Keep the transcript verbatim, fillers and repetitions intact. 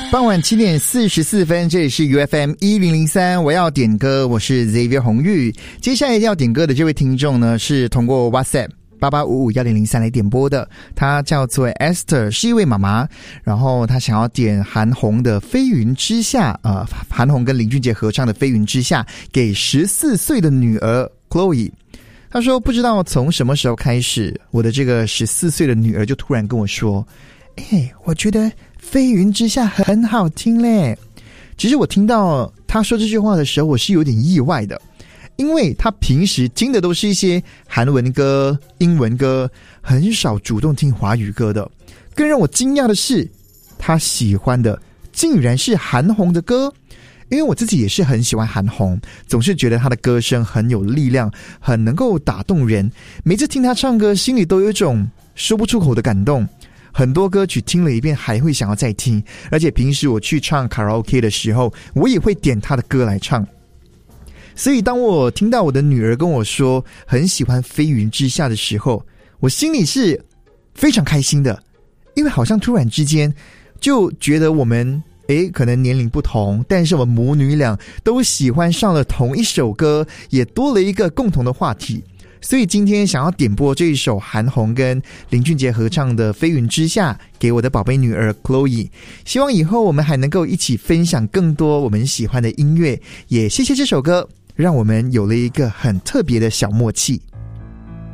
傍晚七点四十四分，这里是 U F M 一零零三，我要点歌，我是 Xavier 洪玉。接下来要点歌的这位听众呢，是通过 WhatsApp八八五五一零零三来点播的，他叫做 Esther， 是一位妈妈，然后他想要点韩红的《飞云之下》，呃，韩红跟林俊杰合唱的《飞云之下》给十四岁的女儿 Chloe。他说不知道从什么时候开始，我的这个十四岁的女儿就突然跟我说，哎，我觉得飞云之下很好听嘞。其实我听到他说这句话的时候，我是有点意外的，因为他平时听的都是一些韩文歌、英文歌，很少主动听华语歌的。更让我惊讶的是，他喜欢的竟然是韩红的歌。因为我自己也是很喜欢韩红，总是觉得她的歌声很有力量，很能够打动人。每次听她唱歌，心里都有一种说不出口的感动。很多歌曲听了一遍还会想要再听，而且平时我去唱卡拉 OK 的时候，我也会点她的歌来唱。所以当我听到我的女儿跟我说很喜欢飞云之下的时候，我心里是非常开心的，因为好像突然之间就觉得我们诶，可能年龄不同，但是我们母女俩都喜欢上了同一首歌，也多了一个共同的话题。所以今天想要点播这一首韩红跟林俊杰合唱的《飞云之下》给我的宝贝女儿 Chloe， 希望以后我们还能够一起分享更多我们喜欢的音乐，也谢谢这首歌让我们有了一个很特别的小默契。